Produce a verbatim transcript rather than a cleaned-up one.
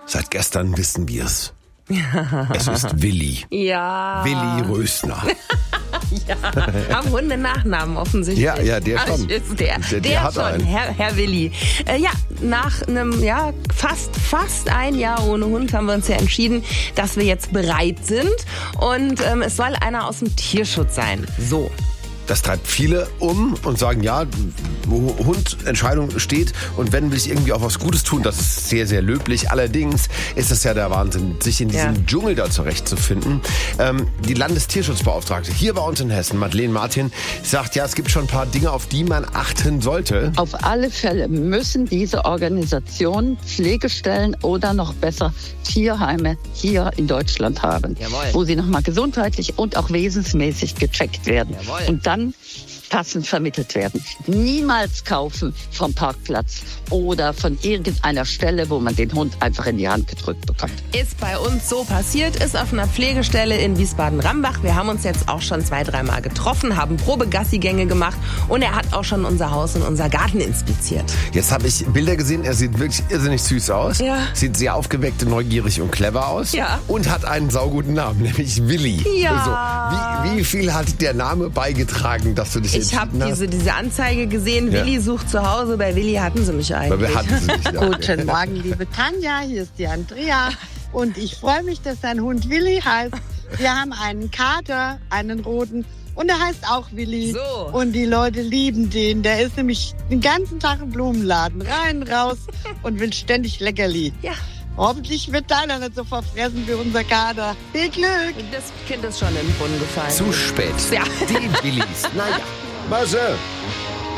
Seit gestern wissen wir's. Es ist Willi. Ja. Willi Rösner. Ja, haben Hunde Nachnamen offensichtlich. Ja, ja, der schon. Ach, ist der, Der- der der hat schon, einen. Herr, Herr Willi. Äh, ja, nach einem, ja, fast, fast ein Jahr ohne Hund haben wir uns ja entschieden, dass wir jetzt bereit sind. Und ähm, es soll einer aus dem Tierschutz sein. So. Das treibt viele um und sagen, ja, Hundentscheidung steht und wenn will ich irgendwie auch was Gutes tun, das ist sehr, sehr löblich. Allerdings ist es ja der Wahnsinn, sich in diesem Ja. Dschungel da zurechtzufinden. Ähm, die Landestierschutzbeauftragte hier bei uns in Hessen, Madeleine Martin, sagt, ja, es gibt schon ein paar Dinge, auf die man achten sollte. Auf alle Fälle müssen diese Organisationen Pflegestellen oder noch besser Tierheime hier in Deutschland haben, Jawohl. wo sie nochmal gesundheitlich und auch wesensmäßig gecheckt werden. Jawohl. Und dann passend vermittelt werden. Niemals kaufen vom Parkplatz oder von irgendeiner Stelle, wo man den Hund einfach in die Hand gedrückt bekommt. Ist bei uns so passiert, ist auf einer Pflegestelle in Wiesbaden-Rambach. Wir haben uns jetzt auch schon zwei, dreimal getroffen, haben Probegassigänge gemacht und er hat auch schon unser Haus und unser Garten inspiziert. Jetzt habe ich Bilder gesehen, er sieht wirklich irrsinnig süß aus. Ja. Sieht sehr aufgeweckt, neugierig und clever aus. Ja. Und hat einen sauguten Namen, nämlich Willi. Ja. Also, wie, wie viel hat der Name beigetragen, dass du dich Ich habe entschieden hast? diese, diese Anzeige gesehen, Ja. Willi sucht zu Hause. Bei Willi hatten sie mich Weil eigentlich. wir hatten sie nicht. Ja. Guten Morgen, liebe Tanja, hier ist die Andrea und ich freue mich, dass dein Hund Willi heißt. Wir haben einen Kater, einen roten und er heißt auch Willi. So. Und die Leute lieben den. Der ist nämlich den ganzen Tag im Blumenladen, rein, raus und will ständig Leckerli. Ja, Hoffentlich wird deiner nicht so verfressen wie unser Kater. Viel Glück! das Kind ist schon in den Brunnen gefallen. Zu spät. Ja. Die Willis. Naja. Mal sehen.